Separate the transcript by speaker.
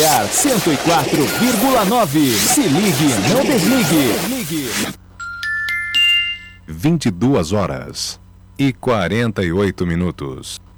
Speaker 1: 104,9. Se ligue, não desligue.
Speaker 2: 22 horas e 48 minutos.